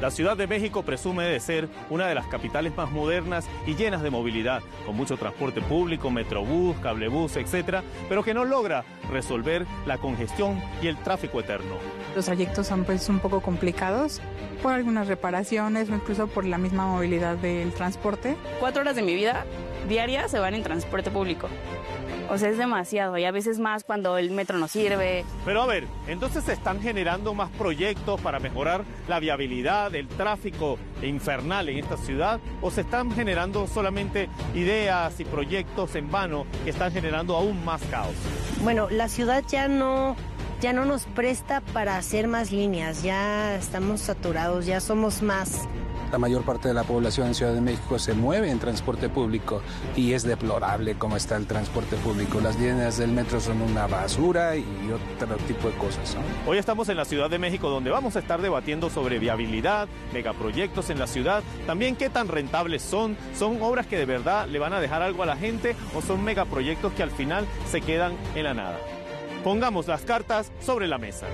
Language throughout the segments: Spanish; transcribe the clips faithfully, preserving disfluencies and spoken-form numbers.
La Ciudad de México presume de ser una de las capitales más modernas y llenas de movilidad, con mucho transporte público, metrobús, cablebús, etcétera, pero que no logra resolver la congestión y el tráfico eterno. Los trayectos son pues un poco complicados por algunas reparaciones o incluso por la misma movilidad del transporte. Cuatro horas de mi vida diaria se van en transporte público. O sea, es demasiado y a veces más cuando el metro no sirve. Pero a ver, entonces se están generando más proyectos para mejorar la viabilidad del tráfico infernal en esta ciudad, o se están generando solamente ideas y proyectos en vano que están generando aún más caos. Bueno, la ciudad ya no, ya no nos presta para hacer más líneas, ya estamos saturados, ya somos más. La mayor parte de la población en Ciudad de México se mueve en transporte público y es deplorable cómo está el transporte público. Las líneas del metro son una basura y otro tipo de cosas, ¿no? Hoy estamos en la Ciudad de México, donde vamos a estar debatiendo sobre viabilidad, megaproyectos en la ciudad, también qué tan rentables son, son obras que de verdad le van a dejar algo a la gente o son megaproyectos que al final se quedan en la nada. Pongamos las cartas sobre la mesa.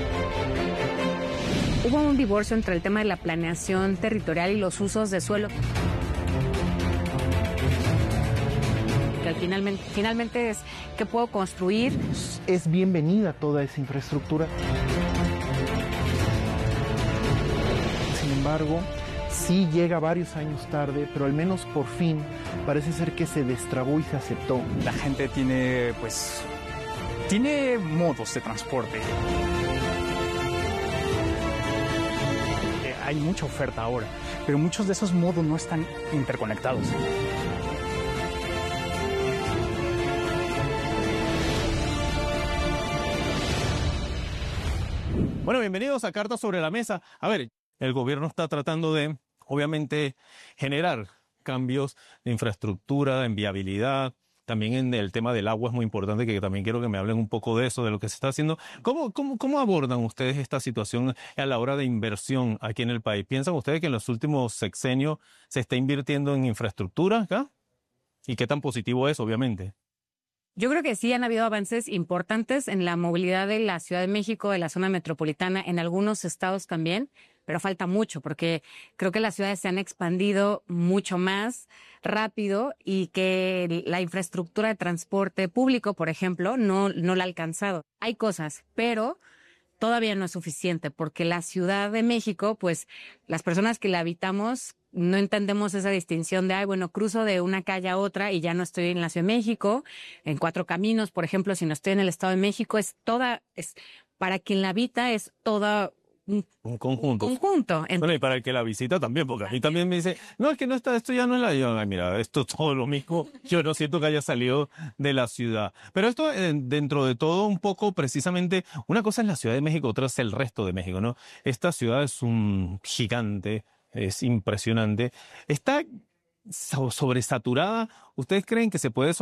Hubo un divorcio entre el tema de la planeación territorial y los usos de suelo. Que finalmente, finalmente es qué puedo construir. Es bienvenida toda esa infraestructura. Sin embargo, sí llega varios años tarde, pero al menos por fin parece ser que se destrabó y se aceptó. La gente tiene, pues, tiene modos de transporte. Hay mucha oferta ahora, pero muchos de esos modos no están interconectados. Bueno, bienvenidos a Cartas sobre la Mesa. A ver, el gobierno está tratando de, obviamente, generar cambios de infraestructura, en viabilidad. También en el tema del agua es muy importante, que también quiero que me hablen un poco de eso, de lo que se está haciendo. ¿Cómo, cómo, cómo abordan ustedes esta situación a la hora de inversión aquí en el país? ¿Piensan ustedes que en los últimos sexenios se está invirtiendo en infraestructura acá? ¿Y qué tan positivo es, obviamente? Yo creo que sí han habido avances importantes en la movilidad de la Ciudad de México, de la zona metropolitana, en algunos estados también, pero falta mucho porque creo que las ciudades se han expandido mucho más rápido y que la infraestructura de transporte público, por ejemplo, no, no la ha alcanzado. Hay cosas, pero todavía no es suficiente porque la Ciudad de México, pues las personas que la habitamos no entendemos esa distinción de, ay, bueno, cruzo de una calle a otra y ya no estoy en la Ciudad de México, en Cuatro Caminos, por ejemplo, si no estoy en el Estado de México, es toda, es para quien la habita es toda un, un conjunto. conjunto. Bueno, y para el que la visita también, porque a mí también me dice, no, es que no está, esto ya no es la... Yo, ay, mira, esto es todo lo mismo, yo no siento que haya salido de la ciudad. Pero esto, eh, dentro de todo, un poco, precisamente, una cosa es la Ciudad de México, otra es el resto de México, ¿no? Esta ciudad es un gigante, es impresionante. ¿Está sobresaturada? ¿Ustedes creen que se puede